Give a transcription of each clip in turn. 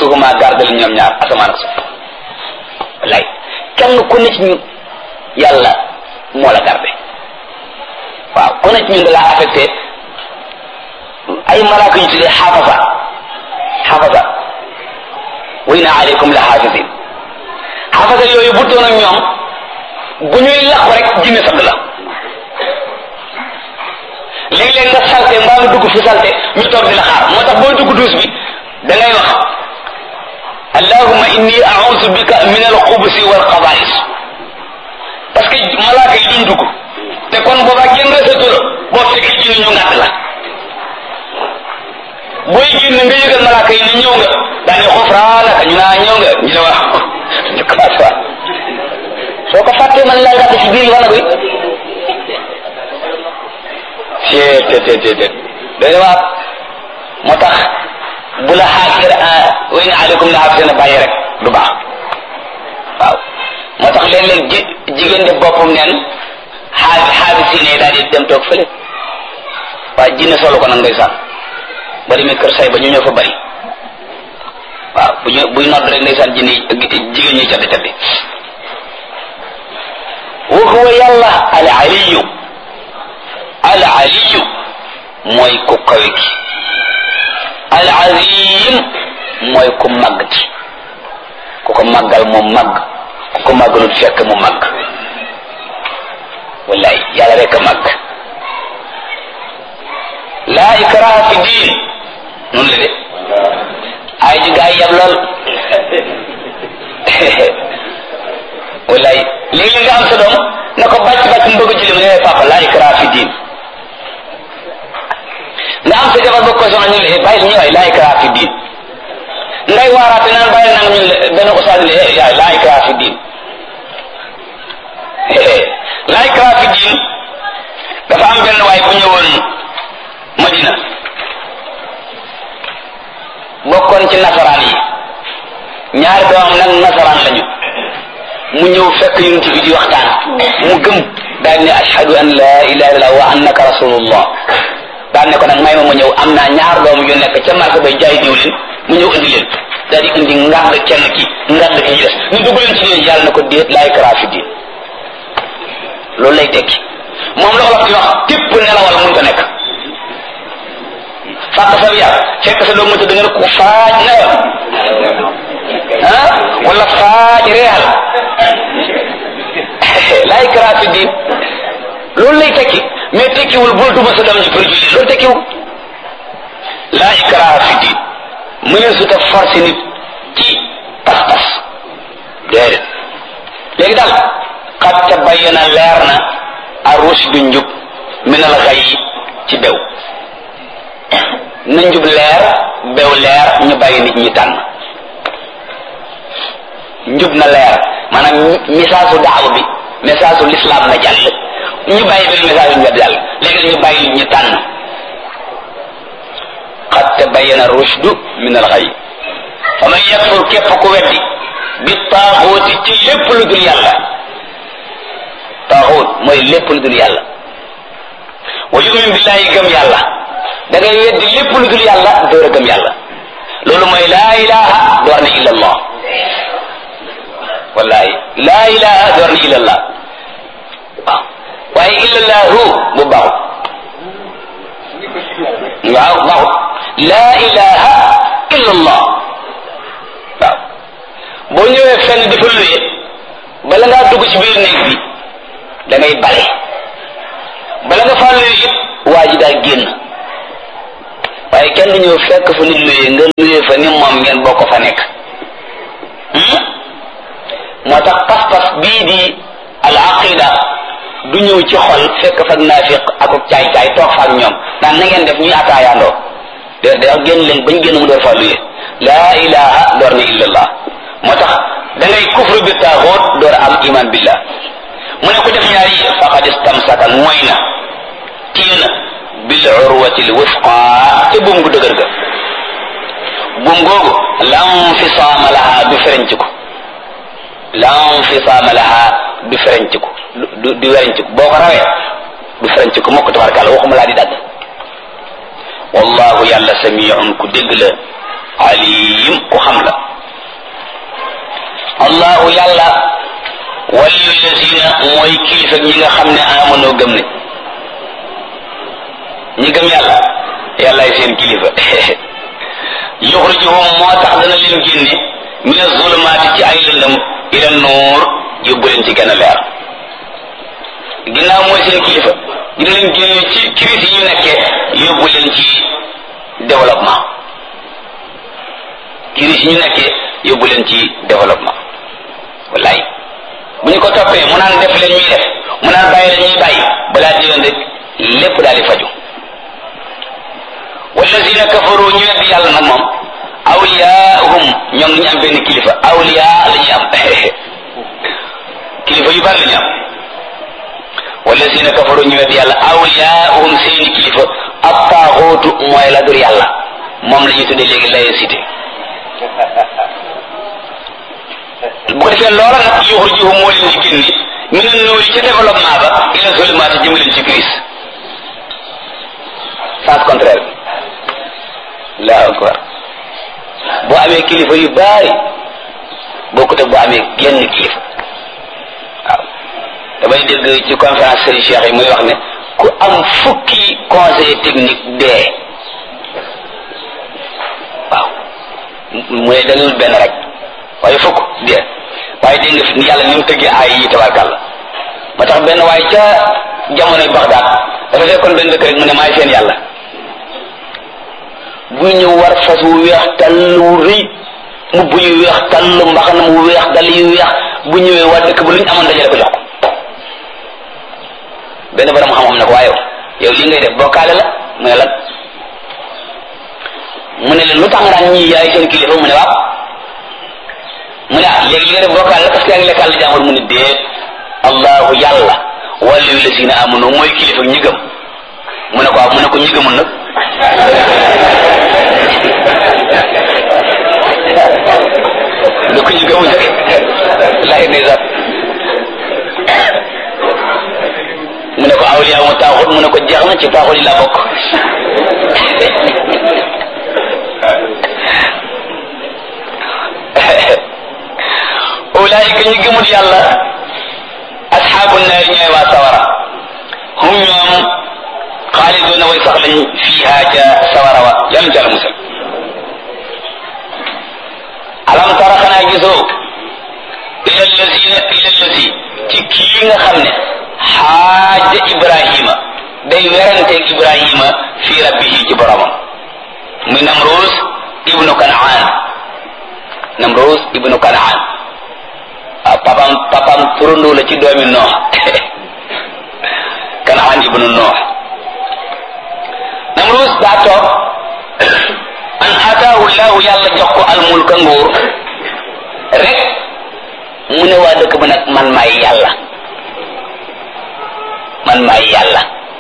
yaxrusuhuma gardal ñoom ñaar asamaan ak suuf wallaay kenn ku ne ci ñun yàlla moo la garde waaw ku ne ci ñun da laa affecté ay malaaka yu tuddee xaafasa wa inna alaykum la xaafisin xaafasa yooyu bu doon ak ñoom bu ñuy laq rek jinne sadd la léeg-léeg nga salte mbaa nga dugg fu salte ñu toog di la xaar moo tax booy dugg duus bi da ngay wax allahumma inni a'udhu bika min al-khubuthi wal khaba'ith parce que malaaka yi duñ dugg te kon boobaa kenn resatu la boo fekkee ci ñu ngàtt la booy génn nga yëgal malaaka yi ne ñëw nga daane xufraanaka ñu naa ñëw nga ñu ne wax ñu commencé waat soo ko fàttee man laa ngàtt ci biir wala bi doy waat moo tax bu la xaakir wa inna alaykum la xaafisina bàyyi rek du baax waaw moo tax léeg-léeg jigéen de boppam neen xaafisine yi daal di dem toog fële waaye jinne solo ko nag ndeysaan ba demee kër say ba ñu ñëw fa bari waaw buy nodd rek ndeysaan jigéen ñi caddi caddi wa huwa yàlla al aliyu mooy ku kawe ki al azim mooy ku màgg ki ku ko màggal mu màgg ku ko màggalul fekk mu màgg wallaay yàlla rek a màgg laa ikraha fi diin noonu la de ay ji gaa yi yab lool wallaay léegi nga am sa doom na ko bàcc mu bëgg julli mu ne papa laa ikraha fi diin nga am sa jabar bëgg ko soxna ñu le bàyyi ñu waay laa ikraha fi diin ngay waaraate naan bàyyi nanga ñu benn ustaas le yaay laa ikraha fi diin laa ikraha fi diin dafa am benn waay bu ñëwoon Madina bokkoon ci nasaraan yi ñaari doomam nag nasaraan lañu mu ñëw fekk yonent bi di waxtaan mu gëm daal ne ashhadu an la ilaha illallah wa annaka rasulullah daal ne ko nag may ma ñëw am naa ñaar doom yu nekk ca marché bay jaay diwlin mu ñëw indi leen daal di indi ngàdd kenn ki ngàdd ki ñu des ñu dugg leen ci leen yàlla na ko déet laa ikraha fi diin loolu lay tekki moom la wolof di wax képp nelawal mun ko nekk fàq sa yar fekk sa doom mënta da nga ne ko faaj newal wala faaj real laa ikraha fi diin loolu lay tekki mais tekkiwul bul duma sa doom ji pour julli loolu tekkiwul laa ikraha fi diin mu ne su ta forcé nit ci pas-pas déedéet léegi daal qad tabayyana leer na ar-rushdu njub min al-ghayy ci bew na njub leer bew leer ñu bàyyi nit ñi tànn njub na leer maanaam message daawa bi message l'islam na jàll ñu bàyyi benn message ñu jàll léegi ñu bàyyi nit ñi tànn qad tabayyana ar-rushdu min al-ghayy fa man yakfur képp ku weddi bi taaxuuti ci lépp lu dul yàlla taaxuut mooy lépp lu dul yàlla wa yu'min billahi gëm yàlla da ngay weddi lépp lu dul yàlla door a gëm yàlla loolu mooy laa ilaha door na illa allah wallahi laa ilaha door na illa allah waaw waaye illa allahu bu baaxut waaw baaxut laa ilaha illa allah waaw boo ñëwee fenn di fa luye bala ngaa dugg ci biir néeg bi da ngay bale bala nga faa luye it waa ji daal génn waaye kenn du ñëw fekk fa nit luye nga luye fa ni moom ngeen bokk fa nekk moo tax pas-pas bii di al aqida du ñëw ci xol fekk fa naafiq ak caay-caay toog fa ak ñoom naan na ngeen def ñuy ataayaandoo da génn leen bañ génn mu door fa luye laa ilaha door na illallah moo tax da ngay kufru bi taaxoot door am iman billah mu ne ko def ñaar yi faqad istamsaka mooy na téye na bil urwati l wusqa te buum gu dëgër ga buum googu lam fisaama laha du ferenciku lam fisaama laha du ferenciku du werenciku boo ko rawee du ferenciku mokk tabarkàlla waxuma laa di dagg wallahu yàlla samiun ku dégg la alim ku xam la. allahu yàlla waliyu lazina mooy kilifa ñi nga xam ne amanoo gëm ne ñi gëm yàlla yàllaay seen kilifa yuxrijuhum moo tax dana leen génne min azulumaati ci ay lëndëm ila nuur yóbbu leen ci gën a leer. ginnaaw mooy seen kilifa dina leen génne ci crise yi ñu nekkee yóbbu leen ci développement. crise yi ñu nekkee yóbbu leen ci développement. wallaay bu ñu ko toppee mu naan def leen ñuy def mu naan bàyyi leen ñuy bàyyi balaa diyoon rek lépp daal di faju. wallazina kafaru ñu weddi yàlla nag moom awliyaahum ñoom ñu am benn kilifa awliya la ñuy am kilifa yu bari la ñu am. wallazina kafaru ñu weddi yàlla awliyaahum seeni kilifa at-taaxuutu mooy la dur yàlla moom la ñuy tuddee léegi laïcité. bu ko defee loola nag yuxrijuhum moo leen di génne min an-nuuri ca développement ba ila zulumaati jëm leen ci crise. sens contraire bi. Allahu akbar. boo amee kilifa yu bari bokkut ak boo amee genn kilifa. waaw damay dégg ci conférence Serigne Cheikh yi muy wax ne ku am fukki conseiller technique dee waaw mu ne dañul benn rek waaye fukk dee waaye dégg nga fi yàlla ni mu tëggee ay yi tabarkàlla ma tax benn waaye ca jamonoy Bagdad dafa fekkoon benn dëkk rek mu ne maay seen yàlla bu ñëw war fas wu weex tàll wu rëy mbubb yu weex tàll mbaxana mu weex dal yu weex bu ñëwee waa dëkk ba lu ñu amoon dajale ko jox ko. benn borom xam-xam ne ko waaye yow li ngay def bokkaale la mu ne lan mu ne leen lu tax nga daan ñii yaay seen kilifa mu ne waaw mu ne ah léegi li nga def bokkaale la parce que yaa ngi lekkal la jàmbur mu ne déet allahu yàlla waliyu lazina amanu mooy kilifa ñi gëm mu ne ko waaw mu ne ko ñi gëmul nag lu ko ñu gëmul nag lay ne sax mu ne ko awliya mu taaxut mu ne ko jeex na ci taaxut yi laa bokk. ulaayika ñi gëmul yàlla asxaabu naari ñooy waa sawara hum ñoom xaaliduuna way sax lañ fiiha ca sawara wa yàlla jàll musal. alam tara xanaa gisoo ila allazi ci kii nga xam ne xaaja Ibrahima day weranteeg Ibrahima fi rabbihi ci boromam muy Namruus ibnu Kanaan. Namruus ibnu Kanaan waaw papam turandoo la ci doomi Noox Kanaan ibnu Noox. Namruus daa toog an ataahu llahu yàlla jox ko almulka nguur rek mu ne waa dëkk ba nag man maay yàlla man maay yàlla.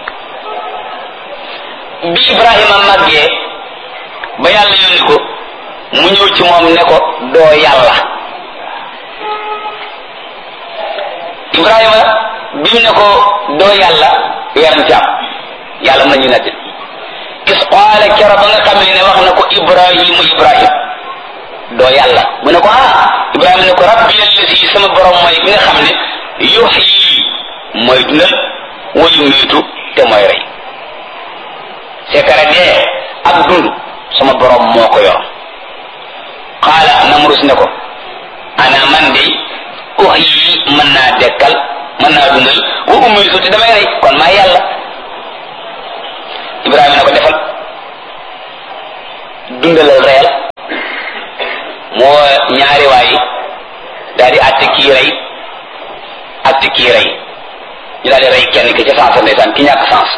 bi Ibrahima màggee ba yàlla yónni ko mu ñëw ci moom ne ko doo yàlla. Ibrahima bi mu ne ko doo yàlla yaram ci am yàlla mën nañu nett is qaala kera ba nga xamee ne wax na ko Ibrahim doo yàlla mu ne ko Ibrahima ne ko rabbi allazi sama borom mooy bi nga xam ne yuhyi mooy dundal wa yumiitu te mooy rey. sekara dee ak dund sama borom moo ko yor. qaala Namrus ne ko ana man de uhyi mën naa dekkal mën naa dundal wa umiitu te damay rey kon maa yàlla. Ibrahima ne ko defal dundalal reyal moo ñaari waay daal di àtte kii rey àtte kii rey ñu daal di rey kenn ki ca sens ndeysaan ki ñàkk sens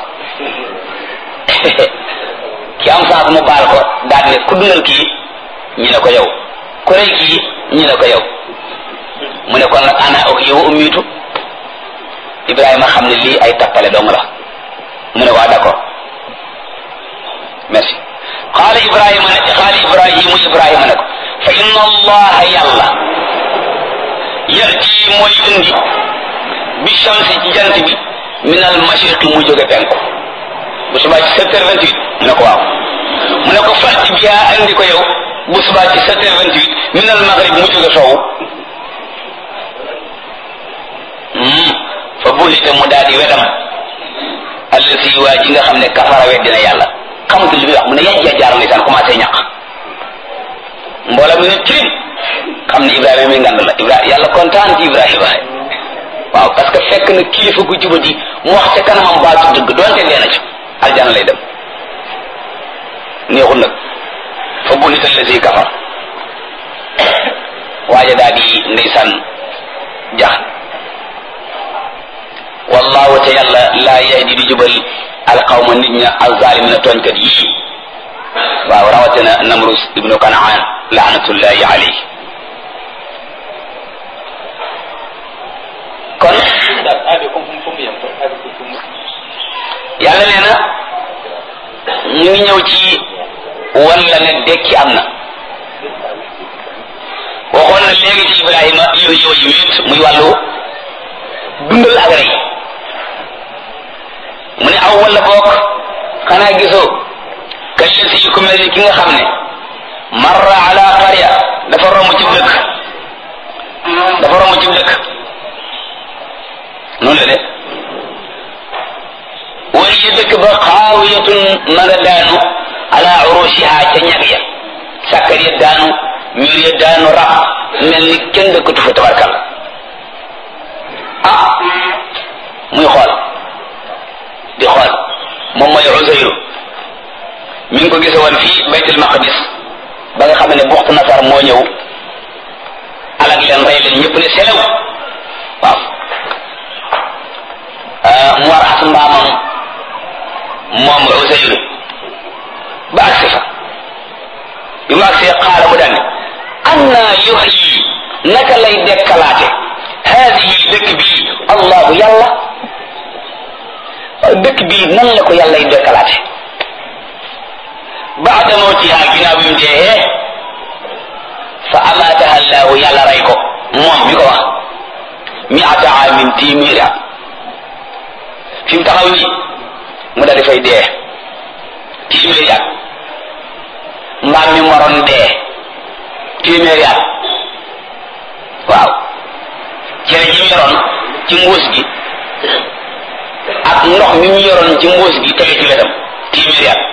ki am sens mu baal ko daal ne ku dundal kii ñu ne ko yow ku rey kii ñu ne ko yow mu ne kon nag ana ak yow ummiitu. Ibrahima xam ne lii ay tappale dong la mu ne waa d'accord merci. qaala Ibrahima ne ko fa inna allaha yàlla yati mooy indi bi shamsi ci jant bi min al mashriqi mu jóge penku bu subaa ci 7h28 mu ne ko waaw mu ne ko fàtti biha andi ko yow bu subaa ci 7h28 min al maghrib mu jóge soowu fa bullite mu daal di wedam allasi waa ji nga xam ne kafara weddina yàlla xamatul li muy wax mu ne yàjj jaar ndeysaan commencé ñaq mbooloo mi ne tiim xam ne Ibrahima mi ngand la Ibrahima yàlla kontaan ci Ibrahima waaw parce que fekk na kilifa gu jubati mu wax ca kanamam baatu dëgg doonte dee na ci aljana lay dem neexul nag fa bullite allasi kafar waaja daal di ndeysaan jax wallahu te yàlla laa yahdi di jubal alqawma nit ña alzalimina tooñkat yii waaw rawatina Namrus ibnu Kanaan laanatullahi alayhi kon yàlla nee na ñu ngi ñëw ci walla ne dekki am na waxoon na léegi ci Ibrahima yooyu wéet muy wàllu dundal ak rey mu ne aw walla boog xanaa gisoo kallisi yu ko mel ni ki nga xam ne marra ala qarya dafa romb ci dëkk noonu la de wala dëkk ba xaawiyatun ma nga daanu ala urushiha ca ñag ya sàkkar ya daanu mur ya daanu rab mel ni kenn dëkkatu fa tabarkal muy xool di xool moom mooy Uzayru mi ngi ko gise woon fii baytul maqdis ba nga xam ne buxtu nasar moo ñëw alag leen rey leen ñëpp ne selew waaw mu war as mbaamam moom Uzayru ba agsi fa bi mu agsee xaala mu daan anna yuhyi naka lay dekkalaate haadihi dëkk bii allahu yàlla dëkk bii nan la ko yàlla y dekkalaate baada mawtiha ginnaaw bi mu dee fa amaataha allahu yàlla rey ko moom bi ko wax mi'ata aamin téeméeri at fi mu taxaw nii mu daal di fay dee téeméeri at mbaam mi moroon dee téeméeri at waaw cere ji mu yoroon ci mbuus gi ak ndox mi mu yoroon ci mbuus gi tege ci wetam téeméeri at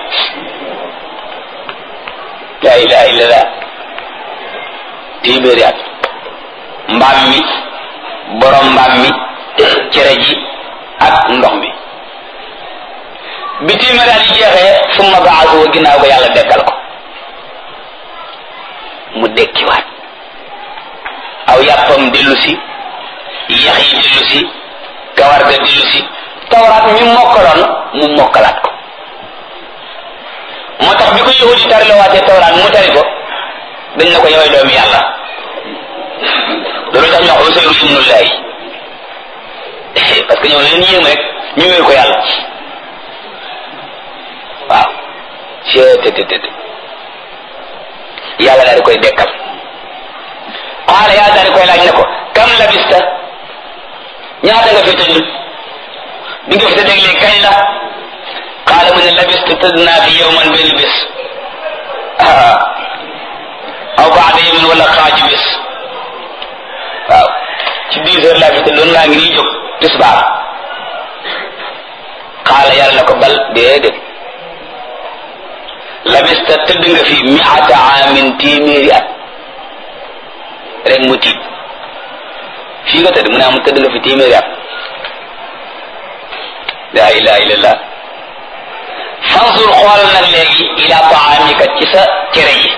la ilaha illallah téeméeri at mbaam mi borom mbaam mi cere ji ak ndox mi bi téeméeri at yi jeexee summa ba'athu ginnaaw ko yàlla dekkal ko mu dekkiwaat aw yàppam dellu si yax yi dellu si kawar ga dellu si tawraat mi mokkaloon mu mokkalaat ko moo tax bi ko yahudi tarilawaatee tawraat mu tari ko dañ na ko yoway doomi yàlla loolu tax ñu wax Usayru ibnullahi parce que ñoo leen yéem rek ñu wéer ko yàlla waaw cettt yàlla daal di koy dekkal xaala yàlla daal di koy laaj ne ko kam labista ñaata nga fi tëdd bi nga fi tëdd léegi kañ la xaala mu ne labistu tëdd naa fi yawman benn bés aw baada yawmin wala xaaju bés waaw ci 10 heures laa fi tëddoon laa ngi nii jóg tisbaar xaala yàlla na ko bal déedéet labista tëdd nga fi mi'ata aamin téeméeri at rek mu tiit fii nga tëdd mu ne am tëdd nga fi téeméeri at la ilaha illallah fansur xoolal nag léegi ila taamika ci sa cere ji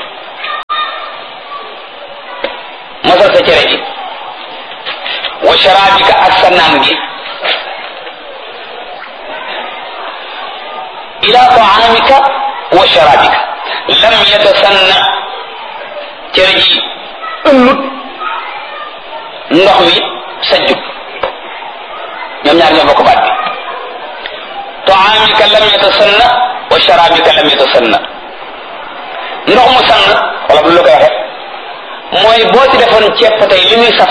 masal sa cere ji wa sharabika ak sa naan gi ila taamika wa sharabika lam yatasanna cere ji ëllut ndox mi sajjut ñoom ñaar ñoo bokk baat bi taamika lam yatasanna wa sharabika lam yatasanna ndox mu sann wala bu la koy waxe mooy boo ci defoon ceeb tey li muy saf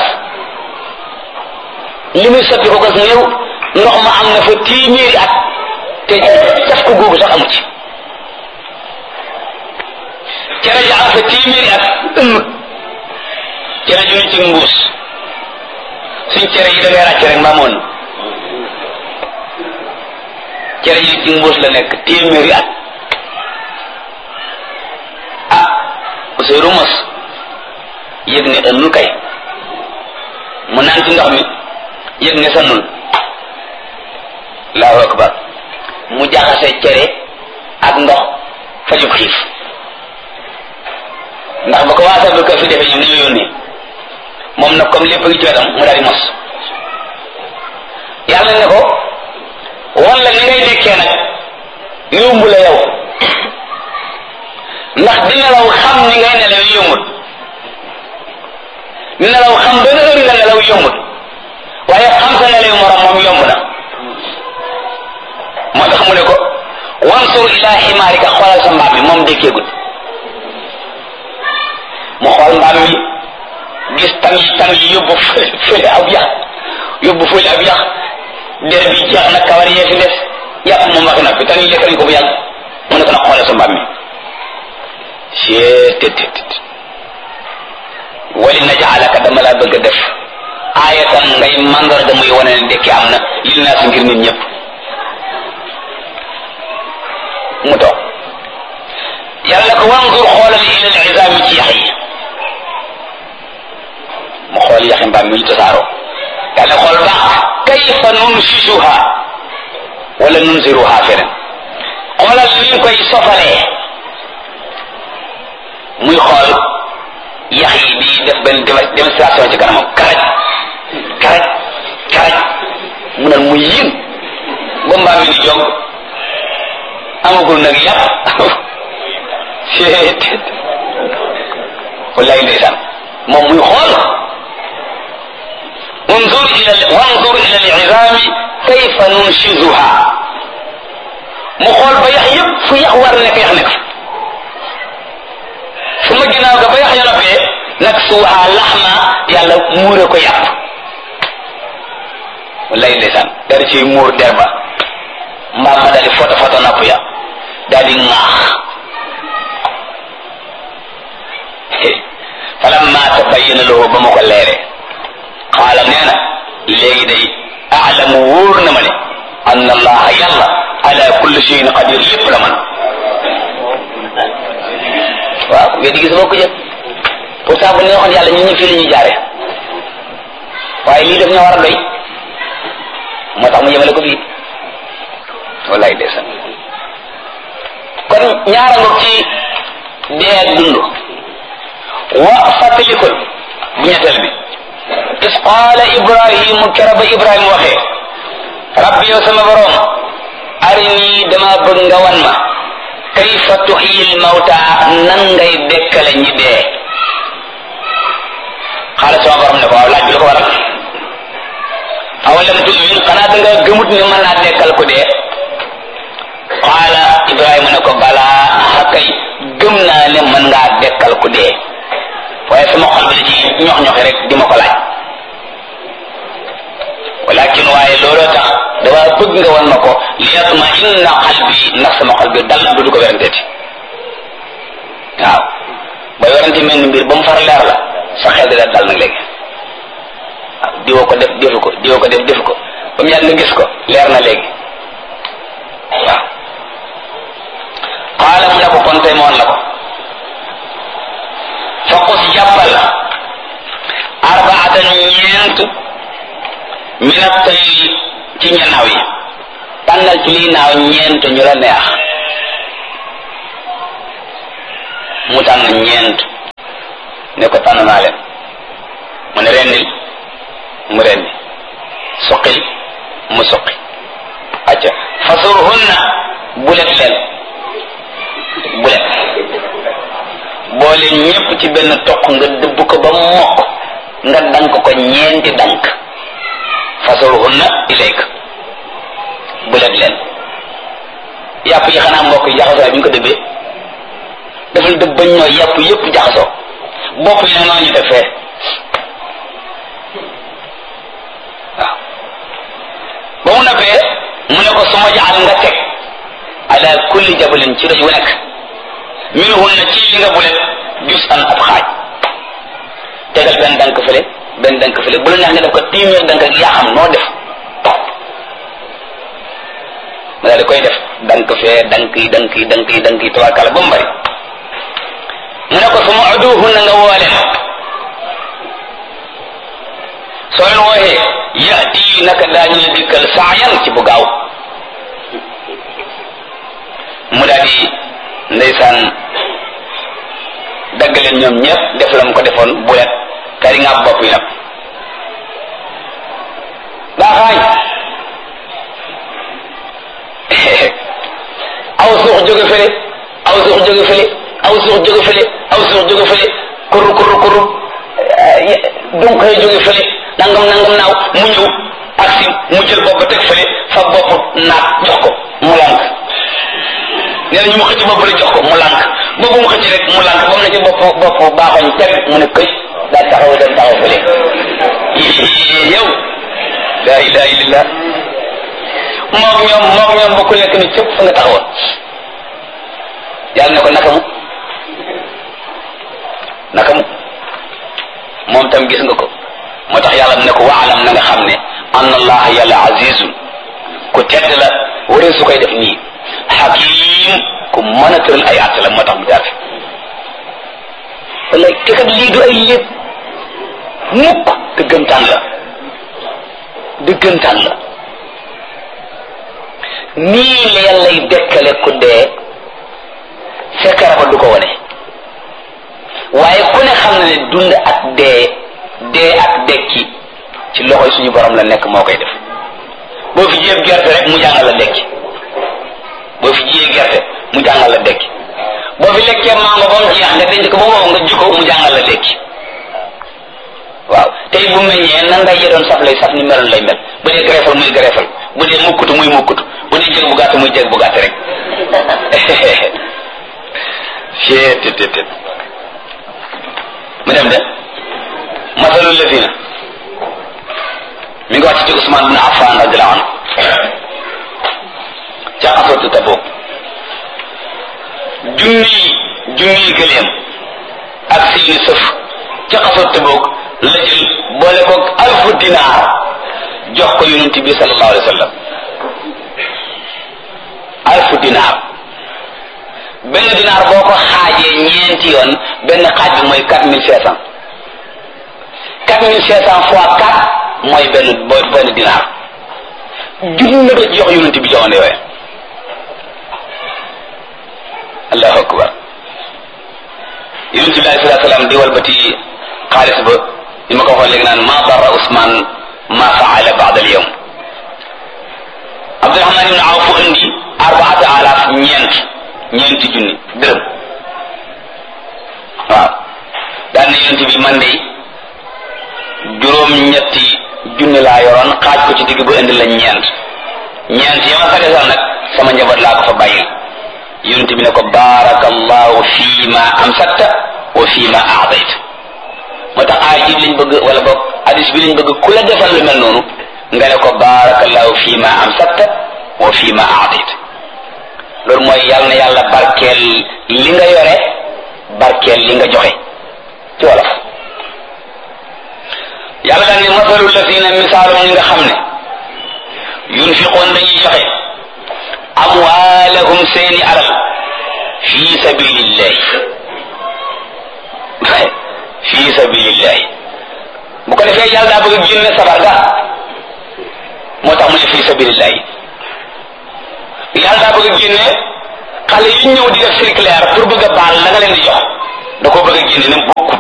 li muy soppi ko gas néew ndox ma am na fa téeméeri at te saf ko googu sax amu ci cere ji am fa téeméeri at cere ju ñu ci mbuus suñ cere yi da ngay ràcc rek mbaa moon cere ji ci mbuus la nekk téeméeri at ah Ousseynou mos yëg ne ënnul kay mu naan ci ndox mi yëg ne sannul Allahu akbar mu jaxase cere ak ndox fajub xiif ndax ba ko waasal bi ko fi defee ñoom ni ñu yónnee moom nag comme lépp ngi ci wetam mu daal di mos yàlla ne ko wan la ni ngay dekkee nag yomb la yow ndax di nelaw xam ni ngay nelaw yombut di nelaw xam benn heure nga nelaw yombut waaye xam sa nelaw morom moom yomb na moo tax mu ne ko wansur ila ximaarika xoolal sa mbaam mi moom dekkeegut mu xool mbaam mi gis tam yi yóbbu fële ab yax yóbbu fële ab yax der bi jeex na kawar yee fi des yàpp moom waxi na fi tan yi lekk nañ ko bu yàgg mu ne ko nag xoolal sa mbaam mi tt wali najaalaka dama laa bëgg a def aayatan ngay mandarga muy wane ne dekki am na lil naa si ngir nit ñëpp mu toog yàlla ko wanzur xoolal ila al izami ci yax yi mu xool yaxi mbaam mi ñu tasaaroo yàlla xool baax kayfa nunsisuha wala nunziruha feneen xoolal ni koy sofalee muy xool yax yi di def benn démonstration ci kanamam karaj mu naan muy yéen ba mbaam mi di jog amagul nag yàpp wallaay ndeysaan moom muy xool wanzur ila al-izami kayfa nunshizuha mu xool ba yax yëpp fu yax war nekk yax nekk fu ma ginnaaw ga ba yax ya noppee nag suuha laxma yàlla muure ko yàpp wallaay ndeysaan dari ci muur der ba mbaam ma daal di foto napp ya daal di ŋaax falamma tabayyana lahu ba ma ko leere qaala nee na léegi day aalamu wóor na ma ne anna allaha yàlla ala kulli shay'in qadir lépp la man waaw weddi gis boo ko jël pourtant bu neexoon yàlla ñun ñu fii la ñuy jaare waaye lii daf ñoo war a doy moo tax mu yemale ko fii wallaay ndeysaan kon ñaara ngoog ci dee ak dund wa fàttalikul bu ñetteel bi is qaala ibrahimu kera ba ibrahima waxee rabbi yow sama borom arini dama bëgg nga wan ma kayfa tuhyil mawta nan ngay dekkale ñi dee xaala sama borom ne ko waaw laaj bi la ko waral awalam tu'min xanaa da nga gëmut ne mën naa dekkal ku dee qaala ibrahima ne ko balaa xakay gëm naa ne mën ngaa dekkal ku dee waaye sama xol bi la ci ñox-ñoxi rek di ma ko laaj walakin waaye looloo tax dama bëgg nga wan ma ko liyatma inna qalbi ndax sama xol bi dal du ko weranteeti waaw ba werante mel ni mbir ba mu far leer la sa xel di dal nag léegi waaw diwoo ko def defu ko diwoo ko def defu ko ba mu yàgg nga gis ko leer na léegi waaw qaala mu ne ko kon tey ma wan la ko faqus jàppal arbaatan ñeent min at-tayr ci ñanaaw yi tànnal ci lii naaw ñeent ñu la neex mu tànn ñeent ne ko tànn naa leen mu ne rendil mu rendi suqil mu suqi acca fasurhunna bulet leen bulet boole ñépp ci benn toq nga dëbb ko ba mokk nga dank ko ñeenti dank fasurhunna ilayk bulet leen yàpp yi xanaa mbokk yi jaxasoo bi ñu ko dëbbee dafal dëbb bañ ñooy yàpp yépp jaxasoo bopp yi ne noonu ñu def fee waaw ba mu noppee mu ne ko suma jaxal nga teg ala kulli jabalin ci doj wu nekk minhunna ci li nga bulet jus an ab xaaj tegal benn dank fële benn dank fële bu la neex nga def ko téeméer dank ak yaa xam noo def ma daal di koy def dank fee dank yi tabarkala ba mu bari mu ne ko suma uduhu na nga woole soo leen wooxee yati naka daañu la dikkal saayan ci bu gaaw mu daal di ndeysaan dagg leen ñoom ñëpp def la mu ko defoon bulet kari nga bopp yi nag baaxaañ aw suux jóge fële aw suux jóge fële aw suux jóge fële aw suux jóge fële kurru donc koy jóge fële nangam naaw mu ñëw aksi mu jël bopp teg fële fa bopp naat jox ko mu lànk nee na ñu mu xëcc bopp la jox ko mu lànk boobu mu xëcc rek mu lànk ba mu ne ci bopp baaxoñ teg mu ne këy daal taxaw dem taxaw fële yow la ilaha illallah moog ñoom bokku lekk ni cëpp fa nga taxawoon yàlla ne ko naka mu moom tam gis nga ko moo tax yàlla ne ko waalam na nga xam ne anna allah yàlla azizun ku tedd la waree su koy def nii hakim ku mën a tëral ay àtt la moo tax mu jaar fi wallaay te kat lii du ay lépp mukk dëggantaan la nii la yàllay dekkale ku dee fekkara ba du ko wane waaye ku ne xam na ne dund ak dee ak dekki ci loxoy suñu borom la nekk moo koy def boo fi jiyee gerte rek mu jàngal la dekki boo fi jiyee gerte mu jàngal la dekki boo fi lekkee mango ba mu jeex nga denc ko ba wow nga jikko mu jàngal la dekki waaw tey bu meññee nan ngay doon saf lay saf ni meloon lay mel bu dee greffal muy greffal bu dee mukkutu muy mukkutu bu dee jég bu gàtt muy jég bu gàtt rek tet mu dem de masalul lazina mi ngi wàcc ci Usmaan bin Affan radiyallahu anhu ca xasatu Tabuk junni gëléem ak seeni sëf ca xasatu Tabuk la jël boole ko alfu dinaar jox ko yonent bi sallallahu alayhi wa sallam alfu dinaar benn dinaar boo ko xaajee ñeenti yoon benn xaaj bi mooy 4500 4500 fois 4 mooy benn dinaar junni la ko jox yonent bi jamono yooyu allahu akbar yonent bi alayhi salaatu salaam di walbati xaalis ba li ma ko waxoon léegi naan ma darra Usmaan ma faala ba'da al-yawm Abdurahmaan ibn Awf indi 4000 ñeenti junni dërëm waaw daan na yonent bi man de juróom-ñetti junni laa yoroon xaaj ko ci digg ba indi la ñeent ya ma fa desal nag sama njaboot laa ko fa bàyyil yonent bi ne ko baarakallahu fii ma amsakta wa fii ma aadayta moo tax aay ji lañ bëgg wala boog hadis bi lañ bëgg ku la defal lu mel noonu nga ne ko baarakallahu fii ma amsakta wa fii ma aadayta loolu mooy yàlla na yàlla barkeel li nga yore barkeel li nga joxe ci wolof yàlla daal ni masalu lazina misaalum ñi nga xam ne yunfiqoon dañuy joxe amwaalahum seeni alal fi sabilillahi fi sabilillahi bu ko defee yàlla daa bëgg a génne sabar ga moo tax mu ne fi sabilillahi yàlla daa bëgg a génne xale yi ñëw di def circulaire pour bëgg a baal la nga leen di jox da koo bëgg a génne ne bokkut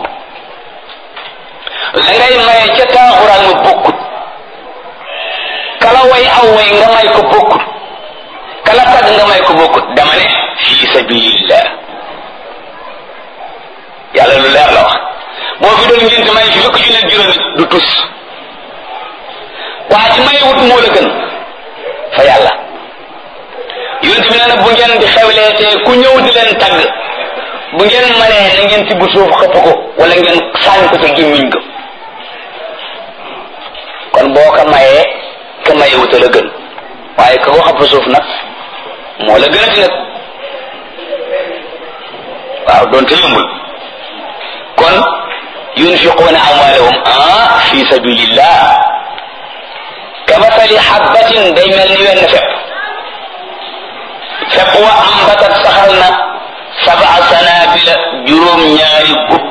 la ngay maye ca taaxuraan ma bokkut kala way aw way nga may ko bokkut kala tagg nga may ko bokkut dama ne fi sabilillah yàlla lu leer la wax boo fi doon ngénte may fi fukk junni ak juróomi du tus waa ci may wut moo la gën fa yàlla yonent bi nee na bu ngeen di xewlee te ku ñëw di leen tagg bu ngeen mënee na ngeen ci bu suuf xëpp ko wala ngeen saañ ko ca gémmiñ ga kon boo ko mayee ka maye wuta la gën waaye ka ko xëpp suuf nag moo la gën a di nag waaw doonte yombul kon yunfiquuna amwaalahum fi sabilillah kamathali habbatin day mel ni wenn fepp wa ambatat saxal na sab'a sanabila juróom-ñaari gub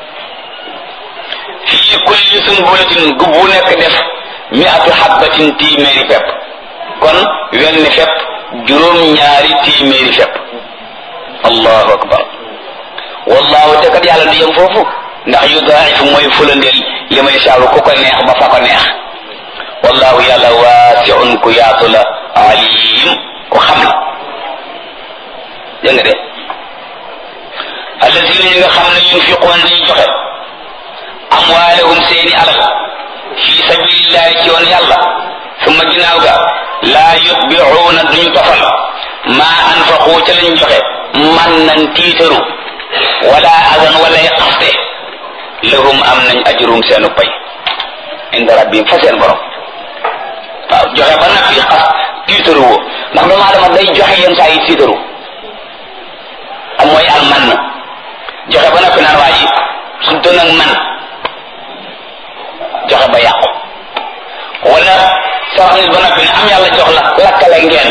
fii kulli sunbulatin gub bu nekk def mi'atu habbatin téeméeri fepp kon wenn fepp juróom-ñaari téeméeri fepp allahu akbar wallahu te kat yàlla du yem foofu ndax yudaa'ifu mooy fulandeel li may saaru ku ko neex ba fa ko neex wallahu yàlla waasi'un ku yaatu la alim ku xam la dégg nga de allazina yi nga xam ne yunfiquuna dañuy joxe amwaalahum seeni alal fi sabilillahi ci yoon yàlla summa ginnaaw ga laa yutbi'uuna duñu tofal maa anfaqu ca lañ joxe man nañ tiitaru wala azan wala xaste lahum am nañ ajrum seenu pay inda rabbihim fa seen borom waaw joxe ba nag yi xas tiitaru woo ndax doomu aadama day joxe yenn saa yi tiitaru am mooy al man joxe ba noppi naan waa ji su doon ak man joxe ba yàqu wala sarax nit ba noppi ne am yàlla jox la lakkale ngeen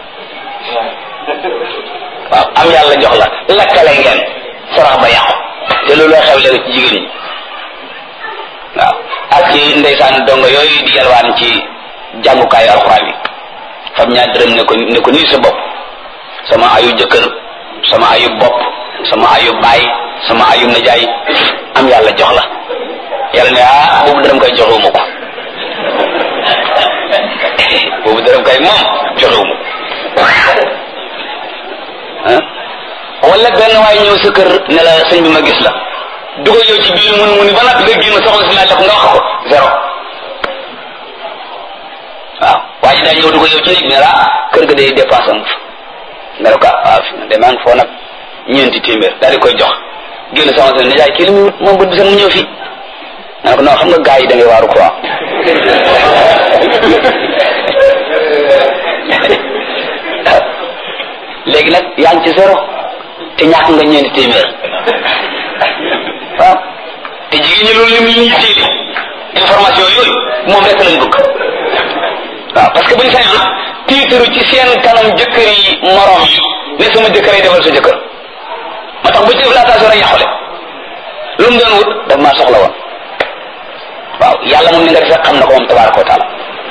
waaw am yàlla jox la lakkale ngeen sarax ba yàqu te loolu xew léegi ci jigéen ñi waaw ak ci ndeysaan dongo yooyu di yalwaan ci jàngukaayu alxuraan yi fam ñaar dërëm ne ko nii sa bopp sama ayu jëkkër sama ayu bopp sama ayu baay sama ayu najaay am yàlla jox la yàlla ne boobu dërëm koy joxewuma ko boobu dërëm koy moom joxewuma ko wala benn waay ñëw sa kër ne la sëñ bi ma gis la dugal yow ci biir mun ba nag nga génn soxna si laaj la ko nga wax ko zéro waaw waa ji daa ñëw dugal yow ci néeg ne la kër ga day dépense am nga ne ko waaw fi de maa ngi foo nag ñeenti téeméer daal di koy jox génn soxna si ne jaay kii li mu moom bët bi sax mu ñëw fii nga ne ko non xam nga gars yi da ngay waaru quoi léegi nag yaa ngi ci zéro te ñàkk nga ñeenti téeméer waaw te jigéen ñi loolu li muy yitteel information yooyu moom rek lañ bëgg waaw parce que buñ sañoon tiitaru ci seen kanam jëkkër yi morom yi ne sama jëkkër yi defal sa jëkkër moo tax bu ci def laatation rek yàqule lu mu doon wut daf maa soxla woon waaw yàlla moom ni nga def rek xam na ko moom tabaraka wa taala